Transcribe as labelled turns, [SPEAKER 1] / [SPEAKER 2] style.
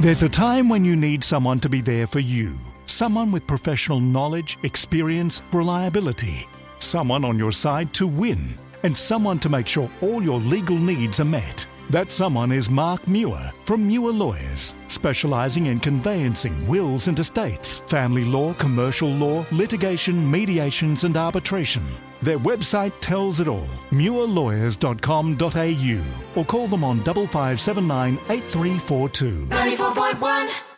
[SPEAKER 1] There's a time when you need someone to be there for you. Someone with professional knowledge, experience, reliability. Someone on your side to win. And someone to make sure all your legal needs are met. That someone is Mark Muir from Muir Lawyers, specialising in conveyancing wills and estates, family law, commercial law, litigation, mediations and arbitration. Their website tells it all, muirlawyers.com.au, or call them on 5579 8342.
[SPEAKER 2] 94.1